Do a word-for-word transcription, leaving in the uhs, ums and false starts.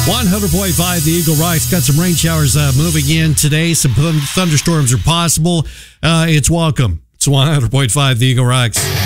one hundred point five, the Eagle Rocks. Got some rain showers uh, moving in today. Some thunderstorms are possible. Uh, it's welcome. It's one hundred point five, the Eagle Rocks.